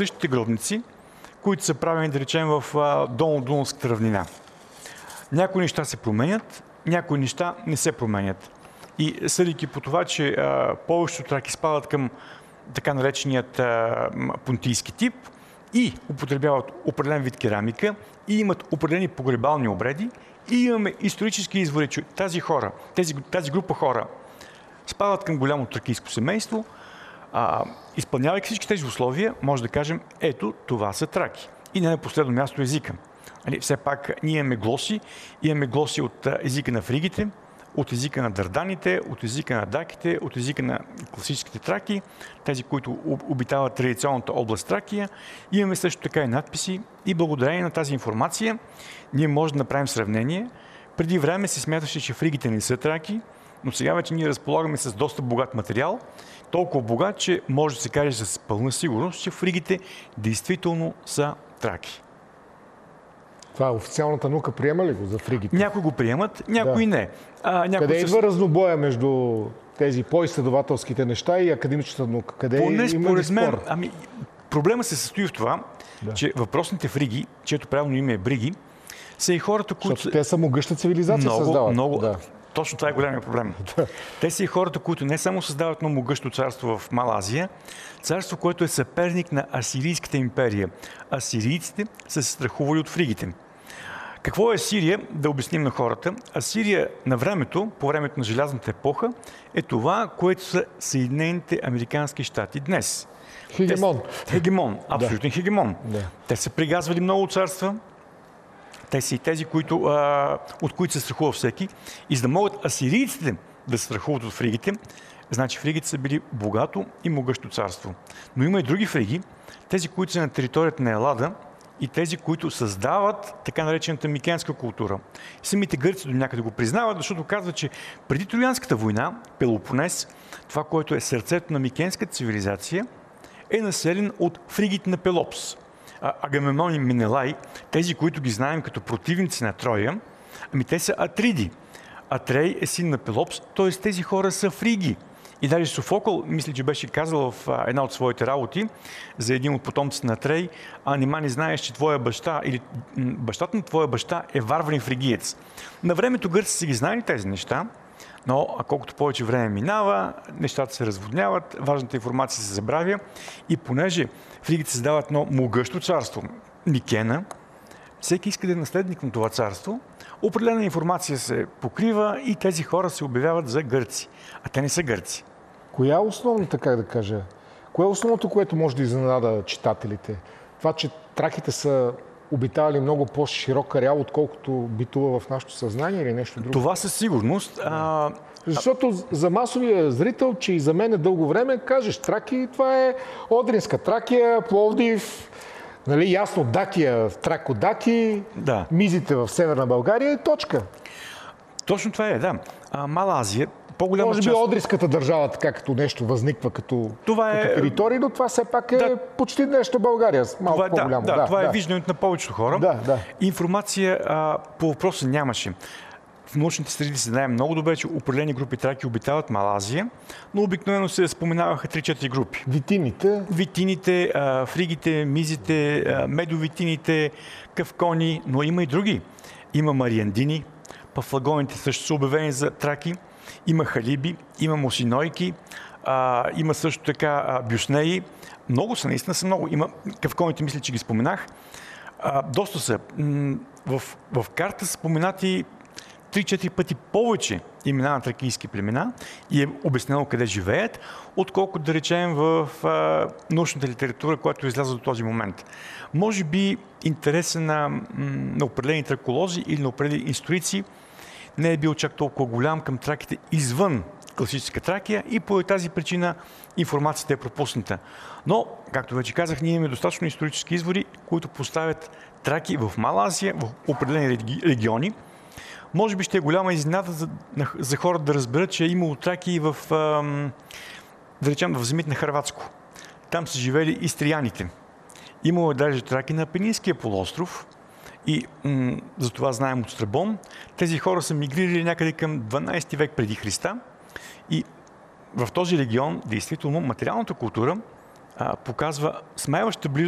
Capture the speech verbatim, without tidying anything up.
същите гробници, които са правени, да речем, в Долно-Дунавската равнина. Някои неща се променят, някои неща не се променят. И съдейки по това, че а, повечето траки спадат към така нареченият а, понтийски тип и употребяват определен вид керамика и имат определени погребални обреди, и имаме исторически извори, че тази хора, тези, тази група хора спадат към голямо тракийско семейство. А, изпълнявайки всички тези условия, може да кажем, ето, това са траки. И не на последно място езика. Али, все пак ние имаме глоси, имаме глоси от езика на фригите, от езика на дърданите, от езика на даките, от езика на класическите траки, тези, които обитават традиционната област Тракия. Имаме също така и надписи и благодарение на тази информация ние можем да направим сравнение. Преди време се смяташе, че фригите не са траки, но сега вече ние разполагаме с доста богат материал, толкова богат, че може да се каже с пълна сигурност, че фригите действително са траки. Това е официалната наука, приема ли го за фригите? Някои го приемат, някои да. не. А, някои Къде с... идва разнобоя между тези по-изследователските неща и академичната наука? Къде Поне, има ли мен, спор? ами, проблема се състои в това, да. че въпросните фриги, чието правилно име е бриги, са и хората, които... Защото те са могъща цивилизация много, създават. Много, да. Точно това е големия проблем. Да. Те са и хората, които не само създават много могъщо царство в Мала Азия, царство, което е съперник на Асирийската империя. Асирийците са се страхували от фригите. Какво е Асирия? Да обясним на хората. Асирия на времето, по времето на желязната епоха, е това, което са Съединените американски щати днес. Хегемон. Те, хегемон, абсолютен да. хегемон. Да. Те са пригазвали много царства. Те са и тези, които, а, от които се страхува всеки. И за да могат асирийците да се страхуват от фригите, значи фригите са били богато и могъщо царство. Но има и други фриги, тези, които са на територията на Елада и тези, които създават така наречената микенска култура. И самите гърци до някъде го признават, защото казват, че преди Троянската война, Пелопонес, това, което е сърцето на микенската цивилизация, е населен от фригите на Пелопс. Агамемнон и Менелай, тези, които ги знаем като противници на Троя, ами те са атриди. Атрей е син на Пелопс, т.е. тези хора са фриги. И даже Софокъл, мисля, че беше казал в една от своите работи за един от потомците на Атрей, а нима не знаеш, че твоя баща или бащата на твоя баща е варварин фригиец. На времето гърците са ги знали тези неща, но а колкото повече време минава, нещата се разводняват, важната информация се забравя и понеже фригите създават едно могъщо царство, Микена, всеки иска да е наследник на това царство, определена информация се покрива и тези хора се обявяват за гърци. А те не са гърци. Коя е основната, как да кажа, кое е основното, което може да изненада читателите? Това, че траките са обитавали много по-широк ареал, отколкото битува в нашето съзнание или нещо друго? Това със сигурност. А... Защото за масовия зрител, че и за мен е дълго време, кажеш Траки, това е Одринска Тракия, Пловдив, нали, ясно, Дакия, Тракодаки, да. Мизите в Северна България и точка. Точно това е, да. А, Мала Азия, по-голяма Може би част... Одринската държава, така като нещо възниква като, това е... като територия, но това все пак е да. почти нещо България, малко това е, по-голямо. Да, да, да, това да. е виждането на повечето хора. Да, да. Информация а, по въпроса нямаше. В научните среди се знае много добре, че определени групи траки обитават Мала Азия, но обикновено се споменаваха три-четири групи. Витините? Витините, а, фригите, мизите, а, медовитините, кавкони, но има и други. Има мариандини, пафлагоните също са обявени за траки, има халиби, има мусинойки, а, има също така а, бюснеи. Много са, наистина са много. Има кавконите, мисля, че ги споменах. А, доста са. В, в карта са споменати три-четири пъти повече имена на тракийски племена и е обяснено къде живеят, отколкото да речем в а, научната литература, която е излязла до този момент. Може би интереса на, на определени траколози или на определени историци не е бил чак толкова голям към траките извън класическа Тракия и по тази причина информацията е пропусната. Но, както вече казах, ние имаме достатъчно исторически извори, които поставят траки в Мала Азия, в определени региони. Може би ще е голяма изненада за, за хората да разберат, че е имало траки в, да речем, в земите на Хърватско. Там са живели истрияните. Имало е даже траки на Апенинския полуостров и м- за това знаем от Страбон. Тези хора са мигрирали някъде към дванадесети век преди Христа и в този регион, действително, материалната култура а, показва смайваща близост